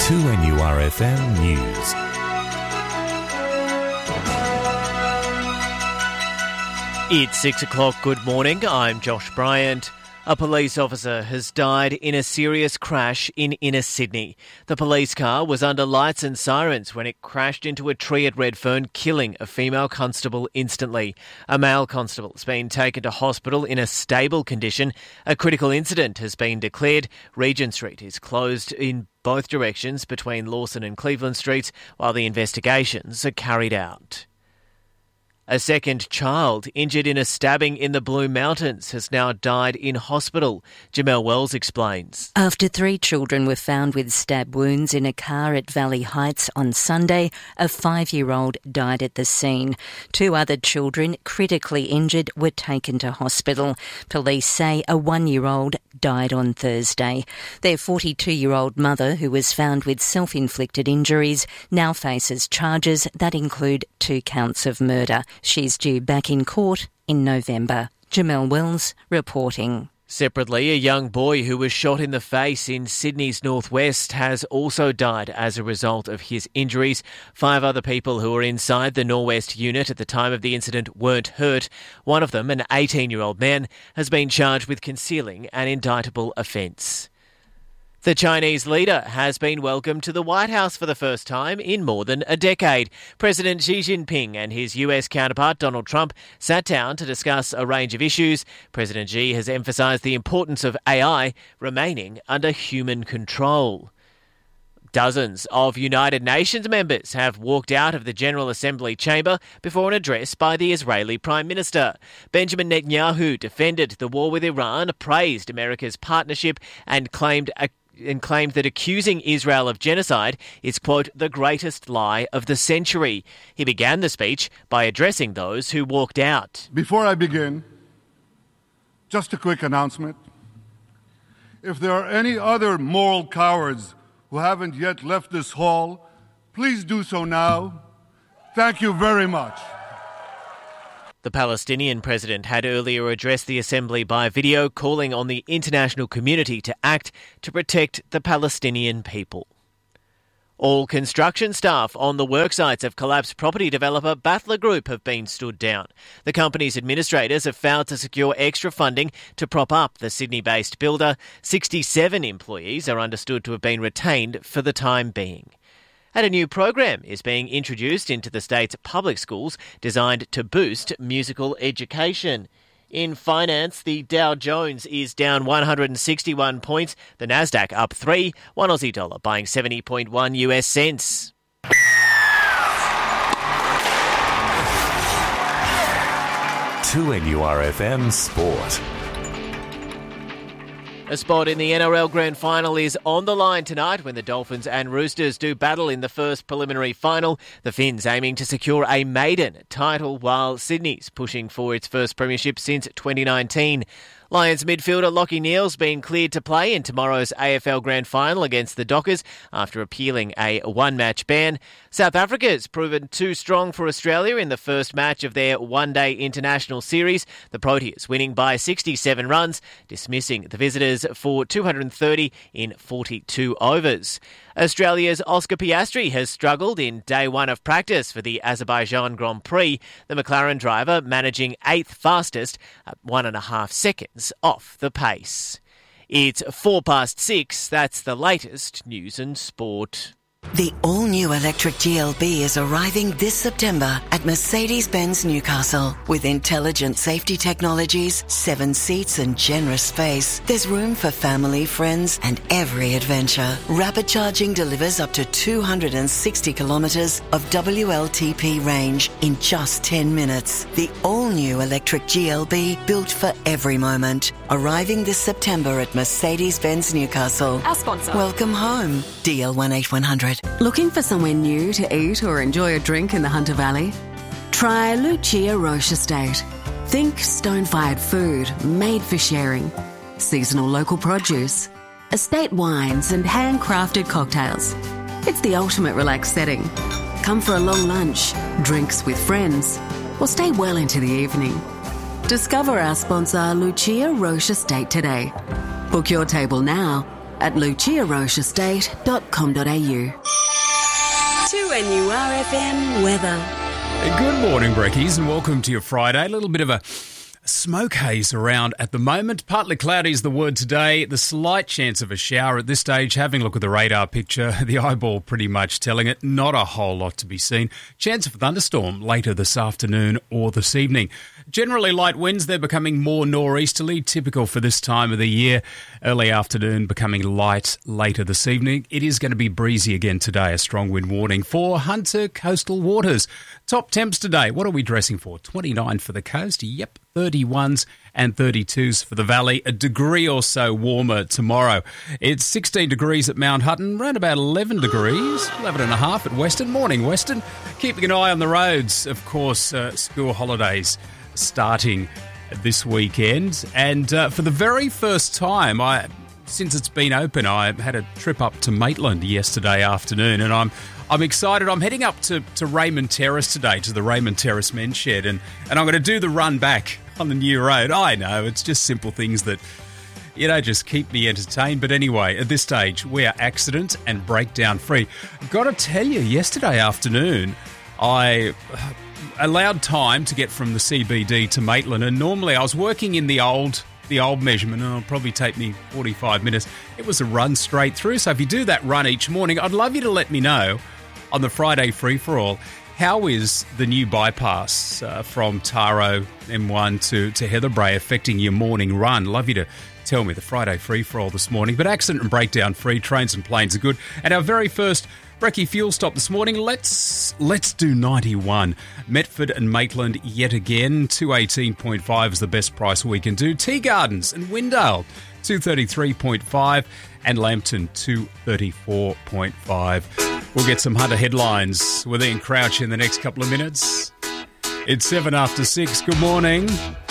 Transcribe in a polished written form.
2NURFM News. It's 6 o'clock. Good morning. I'm Josh Bryant. A police officer has died in a serious crash in inner Sydney. The police car was under lights and sirens when it crashed into a tree at Redfern, killing a female constable instantly. A male constable has been taken to hospital in a stable condition. A critical incident has been declared. Regent Street is closed in both directions between Lawson and Cleveland Streets while the investigations are carried out. A second child injured in a stabbing in the Blue Mountains has now died in hospital. Jamelle Wells explains. After 3 children were found with stab wounds in a car at Valley Heights on Sunday, a 5-year-old died at the scene. 2 other children, critically injured, were taken to hospital. Police say a 1-year-old died on Thursday. Their 42-year-old mother, who was found with self-inflicted injuries, now faces charges that include 2 counts of murder. She's due back in court in November. Jamelle Wells reporting. Separately, a young boy who was shot in the face in Sydney's northwest has also died as a result of his injuries. 5 other people who were inside the Norwest unit at the time of the incident weren't hurt. One of them, an 18-year-old man, has been charged with concealing an indictable offence. The Chinese leader has been welcomed to the White House for the first time in more than a decade. President Xi Jinping and his US counterpart Donald Trump sat down to discuss a range of issues. President Xi has emphasised the importance of AI remaining under human control. Dozens of United Nations members have walked out of the General Assembly chamber before an address by the Israeli Prime Minister. Benjamin Netanyahu defended the war with Iran, praised America's partnership and claimed that accusing Israel of genocide is, quote, the greatest lie of the century. He began the speech by addressing those who walked out. Before I begin, just a quick announcement. If there are any other moral cowards who haven't yet left this hall, please do so now. Thank you very much. The Palestinian president had earlier addressed the assembly by video, calling on the international community to act to protect the Palestinian people. All construction staff on the worksites of collapsed property developer Battler Group have been stood down. The company's administrators have failed to secure extra funding to prop up the Sydney-based builder. 67 employees are understood to have been retained for the time being. And a new program is being introduced into the state's public schools designed to boost musical education. In finance, the Dow Jones is down 161 points, the Nasdaq up 3, 1 Aussie dollar buying 70.1 US cents. To NURFM Sport. A spot in the NRL Grand Final is on the line tonight when the Dolphins and Roosters do battle in the first preliminary final. The Finns aiming to secure a maiden title while Sydney's pushing for its first premiership since 2019. Lions midfielder Lachie Neale's been cleared to play in tomorrow's AFL Grand Final against the Dockers after appealing a 1-match ban. South Africa's proven too strong for Australia in the first match of their one-day international series. The Proteas winning by 67 runs, dismissing the visitors for 230 in 42 overs. Australia's Oscar Piastri has struggled in day 1 of practice for the Azerbaijan Grand Prix. The McLaren driver managing 8th fastest at 1.5 seconds off the pace. It's 6:04. That's the latest news and sport. The all-new electric GLB is arriving this September at Mercedes-Benz Newcastle. With intelligent safety technologies, 7 seats and generous space, there's room for family, friends and every adventure. Rapid charging delivers up to 260 kilometres of WLTP range in just 10 minutes. The all-new electric GLB built for every moment. Arriving this September at Mercedes-Benz Newcastle. Our sponsor. Welcome home. DL18100. Looking for somewhere new to eat or enjoy a drink in the Hunter Valley? Try Lucia Roche Estate. Think stone-fired food made for sharing. Seasonal local produce. Estate wines and handcrafted cocktails. It's the ultimate relaxed setting. Come for a long lunch, drinks with friends, or stay well into the evening. Discover our sponsor Lucia Roche Estate today. Book your table now at luciarocheestate.com.au. 2NURFM weather. Good morning, Brekkies, and welcome to your Friday. A little bit of a smoke haze around at the moment. Partly cloudy is the word today. The slight chance of a shower at this stage. Having a look at the radar picture, the eyeball pretty much telling it. Not a whole lot to be seen. Chance of a thunderstorm later this afternoon or this evening. Generally light winds, they're becoming more nor'easterly, typical for this time of the year. Early afternoon becoming light later this evening. It is going to be breezy again today, a strong wind warning for Hunter coastal waters. Top temps today, what are we dressing for? 29 for the coast, yep, 31s and 32s for the valley. A degree or so warmer tomorrow. It's 16 degrees at Mount Hutton, around about 11 degrees, 11 and a half at Western. Morning, Western. Keeping an eye on the roads, of course, school holidays starting this weekend. And for the very first time, since it's been open, I had a trip up to Maitland yesterday afternoon, and I'm excited. I'm heading up to Raymond Terrace today, to the Raymond Terrace Men's Shed, and I'm going to do the run back on the new road. I know, it's just simple things that, just keep me entertained. But anyway, at this stage, we are accident and breakdown free. Got to tell you, yesterday afternoon, I allowed time to get from the CBD to Maitland, and normally I was working in the old measurement, and it'll probably take me 45 minutes. It was a run straight through. So if you do that run each morning, I'd love you to let me know on the Friday free-for-all, how is the new bypass from Taro M1 to Heather Bray affecting your morning run? Love you to tell me the Friday free-for-all this morning. But accident and breakdown free, trains and planes are good. And our very first Brekkie fuel stop this morning, let's do 91. Metford and Maitland yet again. 218.5 is the best price we can do. Tea Gardens and Windale, 233.5, and Lambton, 234.5. We'll get some Hunter headlines with Ian Crouch in the next couple of minutes. It's 7 after 6. Good morning.